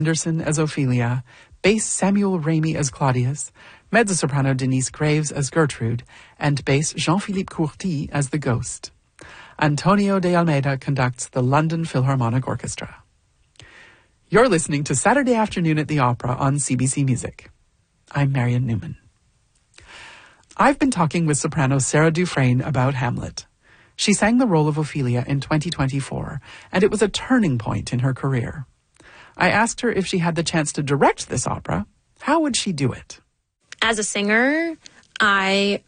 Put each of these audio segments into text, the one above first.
Anderson as Ophelia, bass Samuel Ramey as Claudius, mezzo-soprano Denise Graves as Gertrude, and bass Jean-Philippe Courty as the Ghost. Antonio de Almeida conducts the London Philharmonic Orchestra. You're listening to Saturday Afternoon at the Opera on CBC Music. I'm Marian Newman. I've been talking with soprano Sarah Dufresne about Hamlet. She sang the role of Ophelia in 2024, and it was a turning point in her career. I asked her if she had the chance to direct this opera, how would she do it? As a singer, I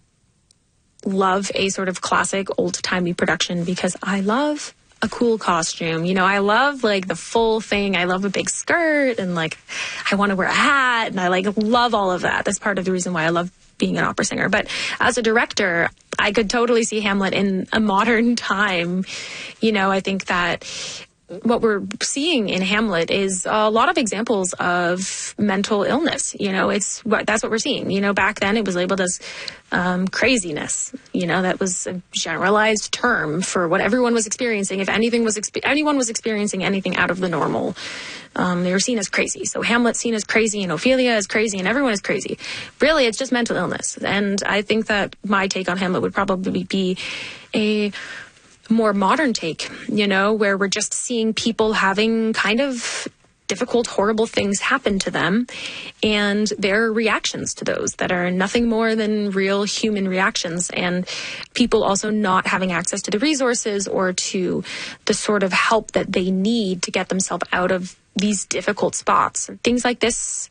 love a sort of classic old-timey production because I love a cool costume. You know, I love like the full thing. I love a big skirt and like I want to wear a hat and I like love all of that. That's part of the reason why I love being an opera singer. But as a director, I could totally see Hamlet in a modern time. You know, I think that what we're seeing in Hamlet is a lot of examples of mental illness. You know, that's what we're seeing. You know, back then it was labeled as craziness. You know, that was a generalized term for what everyone was experiencing. If anyone was experiencing anything out of the normal, they were seen as crazy. So Hamlet's seen as crazy, and Ophelia is crazy, and everyone is crazy. Really, it's just mental illness. And I think that my take on Hamlet would probably be a more modern take, you know, where we're just seeing people having kind of difficult, horrible things happen to them and their reactions to those that are nothing more than real human reactions, and people also not having access to the resources or to the sort of help that they need to get themselves out of these difficult spots. Things like this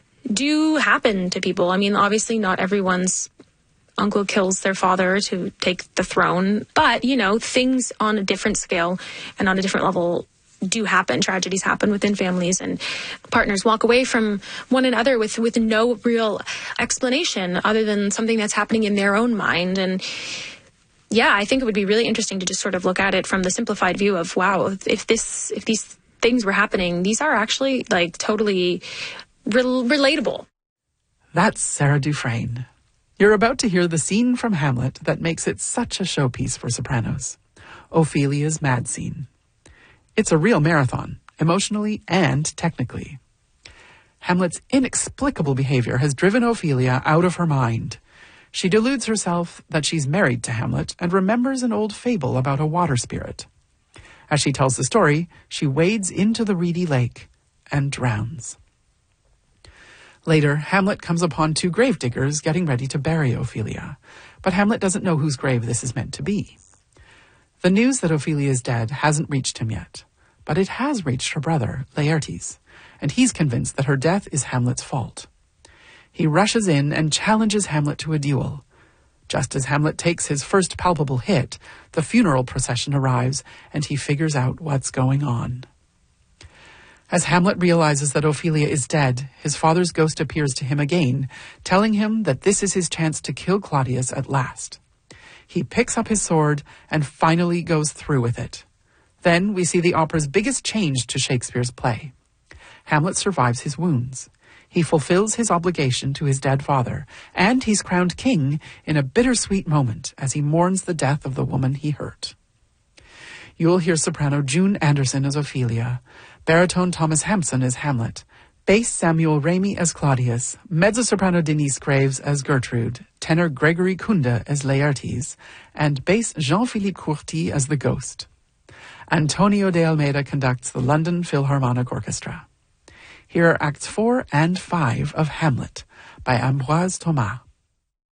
do happen to people. I mean, obviously not everyone's uncle kills their father to take the throne, but, you know, things on a different scale and on a different level do happen. Tragedies happen within families, and partners walk away from one another with no real explanation other than something that's happening in their own mind. And yeah, I think it would be really interesting to just sort of look at it from the simplified view of, wow, if these things were happening, these are actually like totally relatable. That's Sarah Dufresne. You're about to hear the scene from Hamlet that makes it such a showpiece for sopranos, Ophelia's mad scene. It's a real marathon, emotionally and technically. Hamlet's inexplicable behavior has driven Ophelia out of her mind. She deludes herself that she's married to Hamlet and remembers an old fable about a water spirit. As she tells the story, she wades into the reedy lake and drowns. Later, Hamlet comes upon two gravediggers getting ready to bury Ophelia, but Hamlet doesn't know whose grave this is meant to be. The news that Ophelia is dead hasn't reached him yet, but it has reached her brother, Laertes, and he's convinced that her death is Hamlet's fault. He rushes in and challenges Hamlet to a duel. Just as Hamlet takes his first palpable hit, the funeral procession arrives, and he figures out what's going on. As Hamlet realizes that Ophelia is dead, his father's ghost appears to him again, telling him that this is his chance to kill Claudius at last. He picks up his sword and finally goes through with it. Then we see the opera's biggest change to Shakespeare's play. Hamlet survives his wounds. He fulfills his obligation to his dead father, and he's crowned king in a bittersweet moment as he mourns the death of the woman he hurt. You'll hear soprano June Anderson as Ophelia, baritone Thomas Hampson as Hamlet, bass Samuel Ramey as Claudius, mezzo-soprano Denise Graves as Gertrude, tenor Gregory Kunda as Laertes, and bass Jean-Philippe Courty as the Ghost. Antonio de Almeida conducts the London Philharmonic Orchestra. Here are Acts 4 and 5 of Hamlet by Ambroise Thomas.